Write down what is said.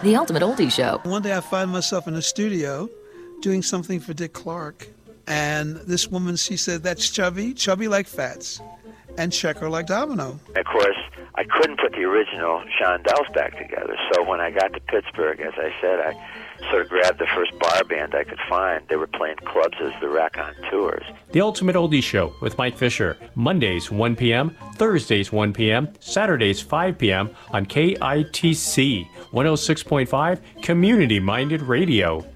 The Ultimate Oldie Show. One day I find myself in a studio doing something for Dick Clark, and this woman, she said, that's Chubby like Fats, and Checker like Domino. Of course, I couldn't put the original Shondells back together, so when I got to Pittsburgh, as I said, I sort of grabbed the first bar band I could find. They were playing clubs as the Raconteurs. The Ultimate Oldie Show with Mike Fisher. Mondays, 1 p.m., Thursdays, 1 p.m., Saturdays, 5 p.m. on KITC 106.5 Community-Minded Radio.